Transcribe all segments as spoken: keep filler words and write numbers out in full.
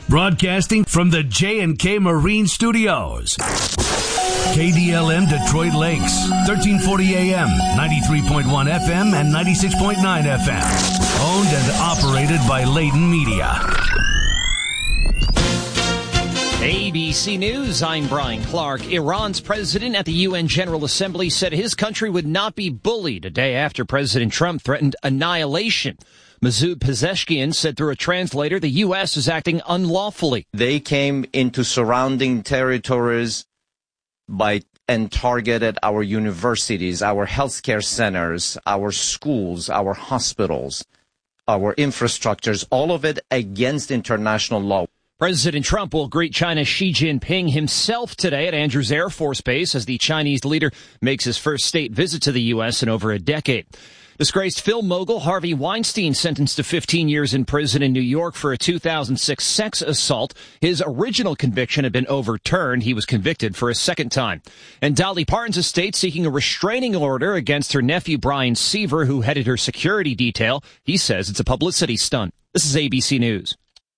Broadcasting from the J and K Marine Studios. K D L M Detroit Lakes, thirteen forty A M, ninety-three point one F M, and ninety-six point nine F M. Owned and operated by Layton Media. A B C News, I'm Brian Clark. Iran's president at the U N General Assembly said his country would not be bullied a day after President Trump threatened annihilation. Masoud Pezeshkian said through a translator the U S is acting unlawfully. They came into surrounding territories by and targeted our universities, our healthcare centers, our schools, our hospitals, our infrastructures, all of it against international law. President Trump will greet China's Xi Jinping himself today at Andrews Air Force Base as the Chinese leader makes his first state visit to the U S in over a decade. Disgraced film mogul Harvey Weinstein sentenced to fifteen years in prison in New York for a two thousand six sex assault. His original conviction had been overturned. He was convicted for a second time. And Dolly Parton's estate seeking a restraining order against her nephew Brian Seaver, who headed her security detail. He says it's a publicity stunt. This is A B C News.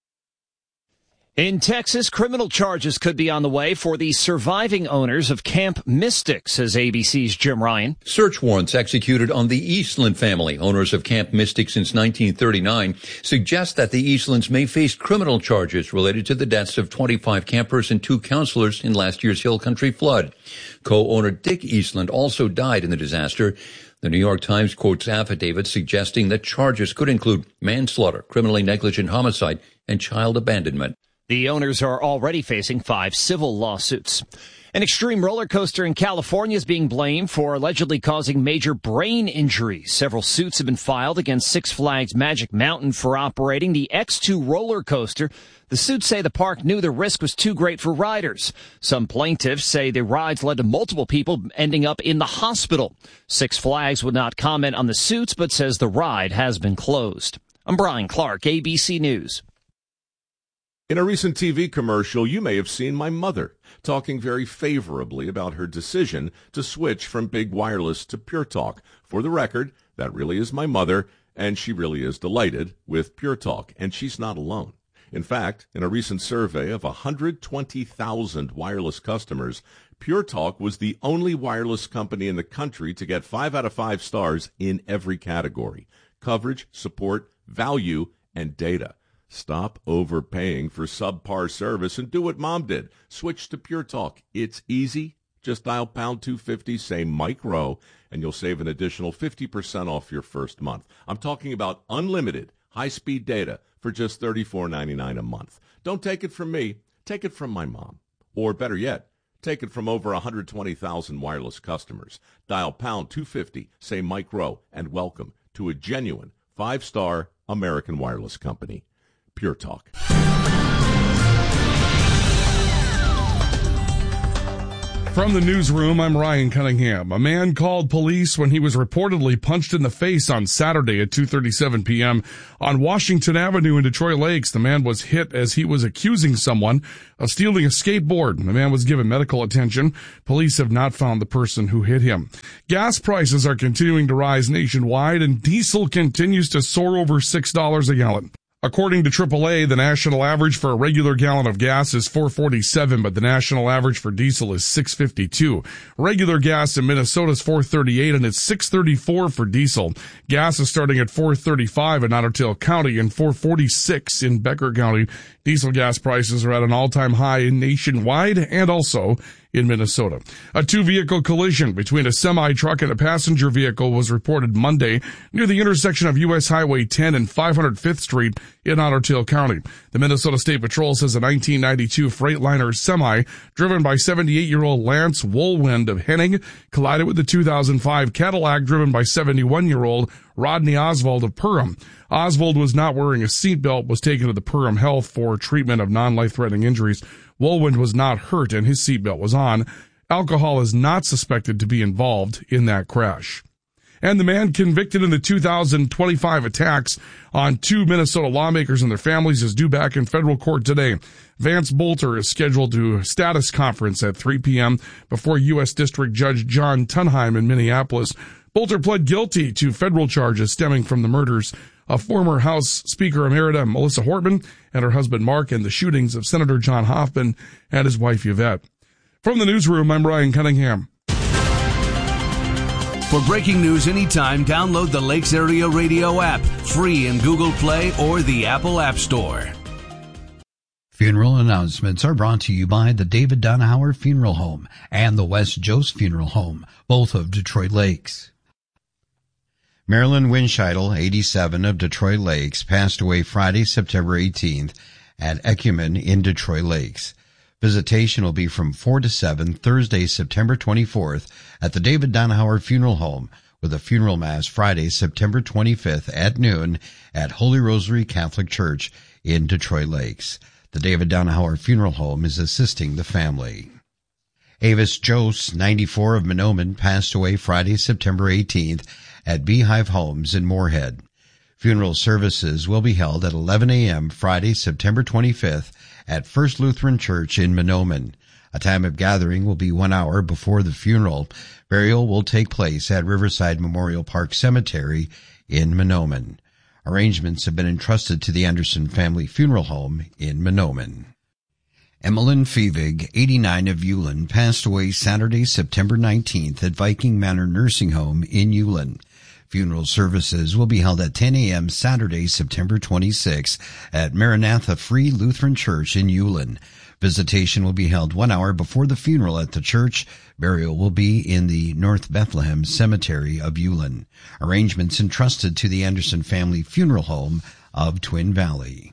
In Texas, criminal charges could be on the way for the surviving owners of Camp Mystic, says A B C's Jim Ryan. Search warrants executed on the Eastland family, owners of Camp Mystic since nineteen thirty-nine, suggest that the Eastlands may face criminal charges related to the deaths of twenty-five campers and two counselors in last year's Hill Country flood. Co-owner Dick Eastland also died in the disaster. The New York Times quotes affidavits suggesting that charges could include manslaughter, criminally negligent homicide, and child abandonment. The owners are already facing five civil lawsuits. An extreme roller coaster in California is being blamed for allegedly causing major brain injuries. Several suits have been filed against Six Flags Magic Mountain for operating the X two roller coaster. The suits say the park knew the risk was too great for riders. Some plaintiffs say the rides led to multiple people ending up in the hospital. Six Flags would not comment on the suits, but says the ride has been closed. I'm Brian Clark, A B C News. In a recent T V commercial, you may have seen my mother talking very favorably about her decision to switch from Big Wireless to Pure Talk. For the record, that really is my mother, and she really is delighted with Pure Talk, and she's not alone. In fact, in a recent survey of one hundred twenty thousand wireless customers, Pure Talk was the only wireless company in the country to get five out of five stars in every category: coverage, support, value, and data. Stop overpaying for subpar service and do what Mom did. Switch to Pure Talk. It's easy. Just dial pound two fifty, say Mike Rowe, and you'll save an additional fifty percent off your first month. I'm talking about unlimited high-speed data for just thirty-four ninety-nine a month. Don't take it from me. Take it from my mom. Or better yet, take it from over one hundred twenty thousand wireless customers. Dial pound two fifty, say Mike Rowe, and welcome to a genuine five-star American wireless company. Pure Talk. From the newsroom, I'm Ryan Cunningham. A man called police when he was reportedly punched in the face on Saturday at two thirty-seven p.m. on Washington Avenue in Detroit Lakes. The man was hit as he was accusing someone of stealing a skateboard. The man was given medical attention. Police have not found the person who hit him. Gas prices are continuing to rise nationwide, and diesel continues to soar over six dollars a gallon. According to triple A, the national average for a regular gallon of gas is four forty-seven, but the national average for diesel is six fifty-two. Regular gas in Minnesota is four thirty-eight, and it's six thirty-four for diesel. Gas is starting at four thirty-five in Otter Tail County and four forty-six in Becker County. Diesel gas prices are at an all-time high nationwide and also in Minnesota. A two-vehicle collision between a semi-truck and a passenger vehicle was reported Monday near the intersection of U S Highway ten and five hundred fifth Street in Otter Tail County. The Minnesota State Patrol says a nineteen ninety-two Freightliner semi driven by seventy-eight-year-old Lance Woolwind of Henning collided with the two thousand five Cadillac driven by seventy-one-year-old Rodney Oswald of Perham. Oswald was not wearing a seatbelt, was taken to the Perham Health for treatment of non-life-threatening injuries. Woolwind was not hurt and his seatbelt was on. Alcohol is not suspected to be involved in that crash. And the man convicted in the two thousand twenty-five attacks on two Minnesota lawmakers and their families is due back in federal court today. Vance Bolter is scheduled to a status conference at three p.m. before U S District Judge John Tunheim in Minneapolis. Bolter pled guilty to federal charges stemming from the murders of former House Speaker Emerita Melissa Hortman and her husband Mark and the shootings of Senator John Hoffman and his wife Yvette. From the newsroom, I'm Ryan Cunningham. For breaking news anytime, download the Lakes Area Radio app, free in Google Play or the Apple App Store. Funeral announcements are brought to you by the David Donauer Funeral Home and the West Jost Funeral Home, both of Detroit Lakes. Marilyn Winscheidel, eighty-seven, of Detroit Lakes, passed away Friday, September eighteenth at Ecumen in Detroit Lakes. Visitation will be from four to seven Thursday, September twenty-fourth at the David Donauer Funeral Home, with a funeral mass Friday, September twenty-fifth at noon at Holy Rosary Catholic Church in Detroit Lakes. The David Donauer Funeral Home is assisting the family. Avis Jost, ninety-four, of Mahnomen, passed away Friday, September eighteenth at Beehive Homes in Moorhead. Funeral services will be held at eleven a.m. Friday, September twenty-fifth at First Lutheran Church in Mahnomen. A time of gathering will be one hour before the funeral. Burial will take place at Riverside Memorial Park Cemetery in Mahnomen. Arrangements have been entrusted to the Anderson Family Funeral Home in Mahnomen. Emmeline Fevig, eighty-nine, of Ulen, passed away Saturday, September nineteenth at Viking Manor Nursing Home in Ulen. Funeral services will be held at ten a.m. Saturday, September twenty-sixth at Maranatha Free Lutheran Church in Ulen. Visitation will be held one hour before the funeral at the church. Burial will be in the North Bethlehem Cemetery of Ulen. Arrangements entrusted to the Anderson Family Funeral Home of Twin Valley.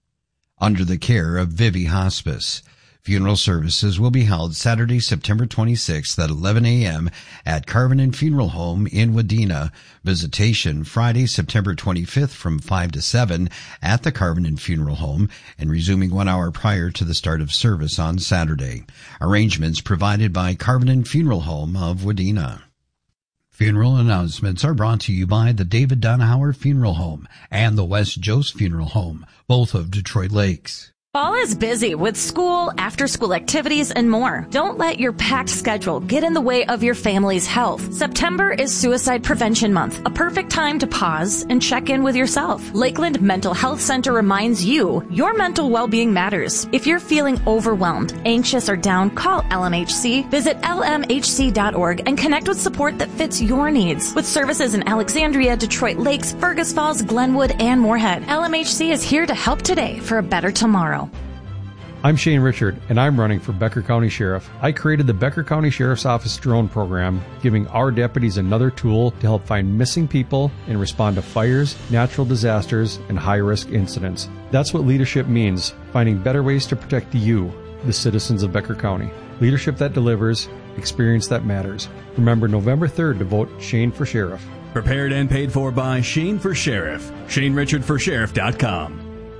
Under the care of Vivi Hospice. Funeral services will be held Saturday, September twenty-sixth at eleven a.m. at Carvenin Funeral Home in Wadena. Visitation Friday, September twenty-fifth from five to seven at the Carvenin Funeral Home and resuming one hour prior to the start of service on Saturday. Arrangements provided by Carvenin Funeral Home of Wadena. Funeral announcements are brought to you by the David Donauer Funeral Home and the West Jost Funeral Home, both of Detroit Lakes. Fall is busy with school, after-school activities, and more. Don't let your packed schedule get in the way of your family's health. September is Suicide Prevention Month, a perfect time to pause and check in with yourself. Lakeland Mental Health Center reminds you your mental well-being matters. If you're feeling overwhelmed, anxious, or down, call L M H C. Visit L M H C dot org and connect with support that fits your needs. With services in Alexandria, Detroit Lakes, Fergus Falls, Glenwood, and Moorhead, L M H C is here to help today for a better tomorrow. I'm Shane Richard, and I'm running for Becker County Sheriff. I created the Becker County Sheriff's Office Drone Program, giving our deputies another tool to help find missing people and respond to fires, natural disasters, and high-risk incidents. That's what leadership means, finding better ways to protect you, the citizens of Becker County. Leadership that delivers, experience that matters. Remember November third to vote Shane for Sheriff. Prepared and paid for by Shane for Sheriff. Shane Richard for Sheriff dot com.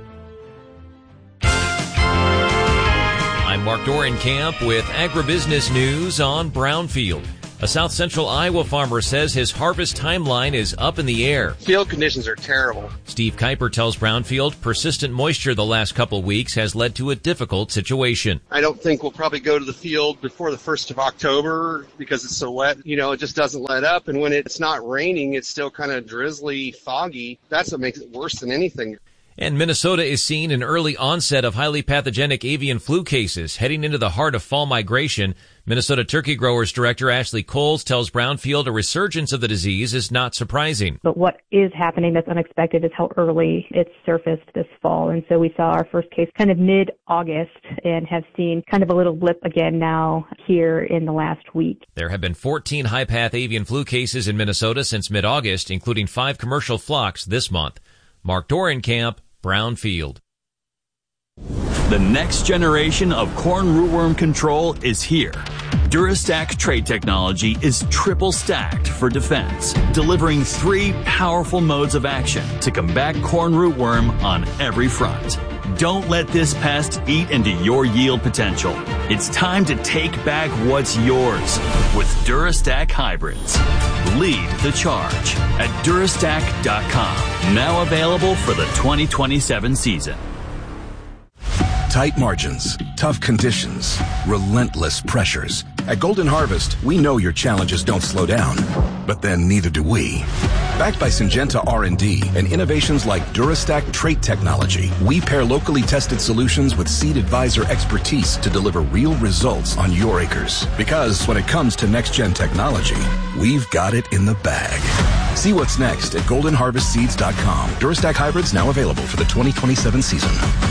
I'm Mark Dorenkamp with Agribusiness News on Brownfield. A South Central Iowa farmer says his harvest timeline is up in the air. Field conditions are terrible. Steve Kuiper tells Brownfield persistent moisture the last couple weeks has led to a difficult situation. I don't think we'll probably go to the field before the first of October because it's so wet. You know, it just doesn't let up. And when it's not raining, it's still kind of drizzly, foggy. That's what makes it worse than anything. And Minnesota is seeing an early onset of highly pathogenic avian flu cases heading into the heart of fall migration. Minnesota Turkey Growers Director Ashley Coles tells Brownfield a resurgence of the disease is not surprising. But what is happening that's unexpected is how early it's surfaced this fall. And so we saw our first case kind of mid-August and have seen kind of a little blip again now here in the last week. There have been fourteen high-path avian flu cases in Minnesota since mid-August, including five commercial flocks this month. Mark Dorenkamp, Brownfield. The next generation of corn rootworm control is here. Durastack trait technology is triple stacked for defense, delivering three powerful modes of action to combat corn rootworm on every front. Don't let this pest eat into your yield potential. It's time to take back what's yours with Durastack hybrids. Lead the charge at Durastack dot com. Now available for the twenty twenty-seven season. Tight margins, tough conditions, relentless pressures. At Golden Harvest, we know your challenges don't slow down, but then neither do we. Backed by Syngenta R and D and innovations like Durastack trait technology, we pair locally tested solutions with Seed Advisor expertise to deliver real results on your acres. Because when it comes to next-gen technology, we've got it in the bag. See what's next at golden harvest seeds dot com. Durastack hybrids now available for the twenty twenty-seven season.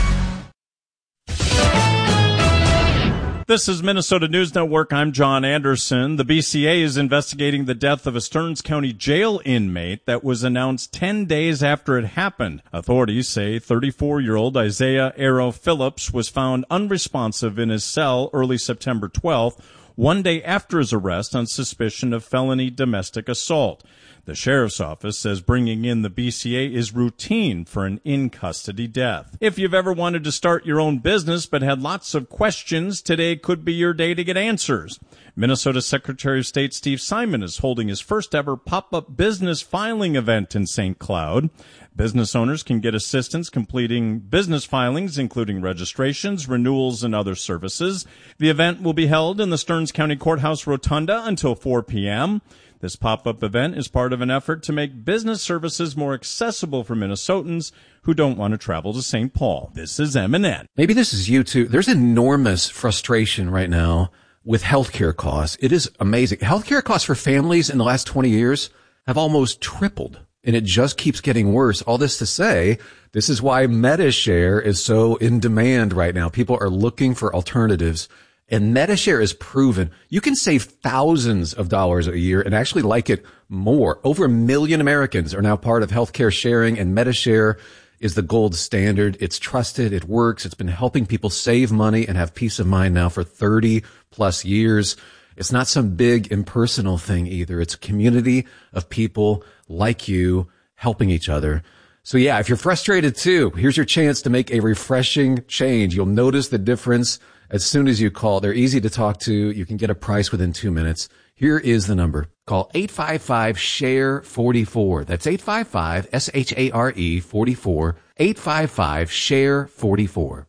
This is Minnesota News Network. I'm John Anderson. The B C A is investigating the death of a Stearns County jail inmate that was announced ten days after it happened. Authorities say thirty-four-year-old Isaiah Arrow Phillips was found unresponsive in his cell early September twelfth, one day after his arrest on suspicion of felony domestic assault. The sheriff's office says bringing in the B C A is routine for an in-custody death. If you've ever wanted to start your own business but had lots of questions, today could be your day to get answers. Minnesota Secretary of State Steve Simon is holding his first ever pop-up business filing event in Saint Cloud. Business owners can get assistance completing business filings, including registrations, renewals, and other services. The event will be held in the Stearns County Courthouse Rotunda until four p.m. This pop-up event is part of an effort to make business services more accessible for Minnesotans who don't want to travel to Saint Paul. This is M and N. Maybe this is you too. There's enormous frustration right now with healthcare costs. It is amazing. Healthcare costs for families in the last twenty years have almost tripled, and it just keeps getting worse. All this to say, this is why MediShare is so in demand right now. People are looking for alternatives. And MediShare is proven you can save thousands of dollars a year and actually like it more. Over a million Americans are now part of healthcare sharing, and MediShare is the gold standard. It's trusted. It works. It's been helping people save money and have peace of mind now for thirty plus years. It's not some big impersonal thing either. It's a community of people like you helping each other. So yeah, if you're frustrated too, here's your chance to make a refreshing change. You'll notice the difference as soon as you call. They're easy to talk to. You can get a price within two minutes. Here is the number. Call eight five five, S H A R E, forty-four. That's eight five five, S H A R E, forty-four. eight five five, S H A R E, forty-four.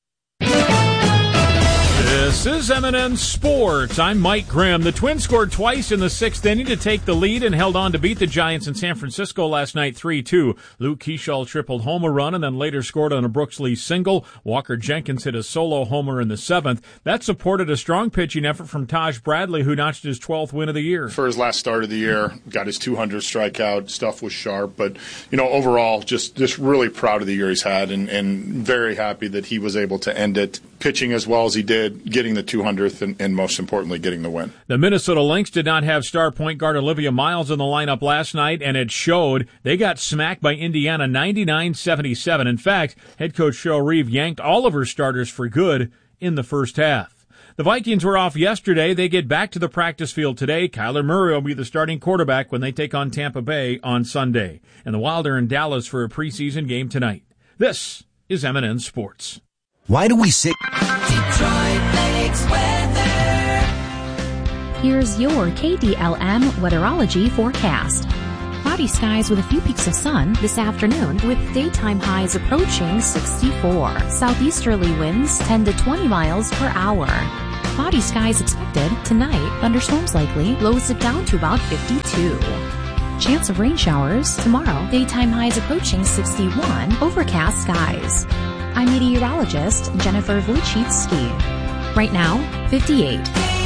This is M and N Sports. I'm Mike Grimm. The Twins scored twice in the sixth inning to take the lead and held on to beat the Giants in San Francisco last night three two. Luke Keeschall tripled home a run and then later scored on a Brooks Lee single. Walker Jenkins hit a solo homer in the seventh. That supported a strong pitching effort from Taj Bradley, who notched his twelfth win of the year. For his last start of the year, got his two hundredth strikeout. Stuff was sharp, but you know, overall, just just really proud of the year he's had, and, and very happy that he was able to end it pitching as well as he did, getting the two hundredth, and, and most importantly, getting the win. The Minnesota Lynx did not have star point guard Olivia Miles in the lineup last night, and it showed. They got smacked by Indiana ninety-nine seventy-seven. In fact, head coach Cheryl Reeve yanked all of her starters for good in the first half. The Vikings were off yesterday. They get back to the practice field today. Kyler Murray will be the starting quarterback when they take on Tampa Bay on Sunday. And the Wild are in Dallas for a preseason game tonight. This is M and N Sports. Why do we say Detroit Lakes weather? Here's your K D L M weatherology forecast. Cloudy skies with a few peaks of sun this afternoon, with daytime highs approaching sixty-four. Southeasterly winds ten to twenty miles per hour. Cloudy skies expected tonight. Thunderstorms likely. Lows it down to about fifty-two. Chance of rain showers tomorrow. Daytime highs approaching sixty-one. Overcast skies. I'm meteorologist Jennifer Vlichitsky. Right now, fifty-eight.